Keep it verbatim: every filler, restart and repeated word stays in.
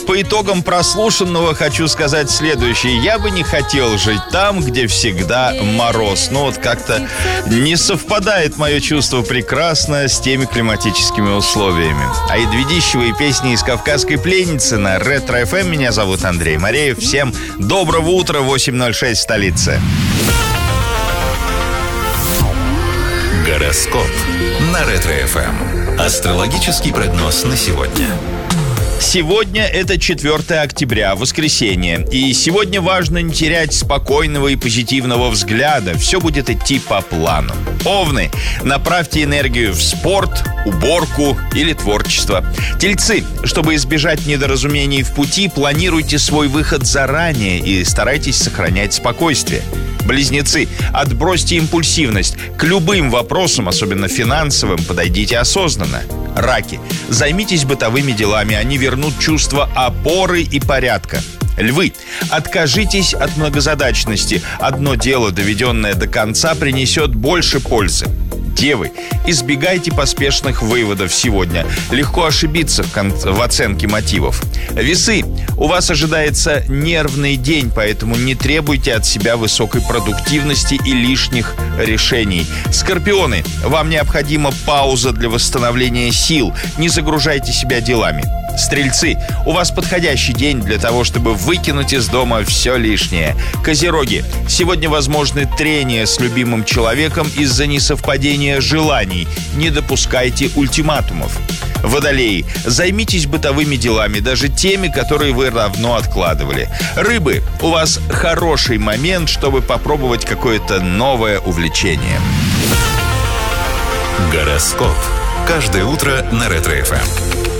По итогам прослушанного хочу сказать следующее. Я бы не хотел жить там, где всегда мороз. Но вот как-то не совпадает мое чувство прекрасно с теми климатическими условиями. А Ведищева песни из «Кавказской пленницы» на Ретро эф эм. Меня зовут Андрей Мореев. Всем доброго утра, восемь ноль шесть в столице. Гороскоп на Ретро эф эм. Астрологический прогноз на сегодня. Сегодня это четвёртое октября, воскресенье. И сегодня важно не терять спокойного и позитивного взгляда. Все будет идти по плану. Овны, направьте энергию в спорт, уборку или творчество. Тельцы, чтобы избежать недоразумений в пути, планируйте свой выход заранее и старайтесь сохранять спокойствие. Близнецы, отбросьте импульсивность. К любым вопросам, особенно финансовым, подойдите осознанно. Раки, займитесь бытовыми делами, они вернут чувство опоры и порядка. Львы, откажитесь от многозадачности. Одно дело, доведенное до конца, принесет больше пользы. Девы, избегайте поспешных выводов сегодня. Легко ошибиться в, кон- в оценке мотивов. Весы, у вас ожидается нервный день, поэтому не требуйте от себя высокой продуктивности и лишних решений. Скорпионы, вам необходима пауза для восстановления сил. Не загружайте себя делами. Стрельцы, у вас подходящий день для того, чтобы выкинуть из дома все лишнее. Козероги, сегодня возможны трения с любимым человеком из-за несовпадения желаний. Не допускайте ультиматумов. Водолеи, займитесь бытовыми делами, даже теми, которые вы давно откладывали. Рыбы, у вас хороший момент, чтобы попробовать какое-то новое увлечение. Гороскоп. Каждое утро на Ретро эф эм.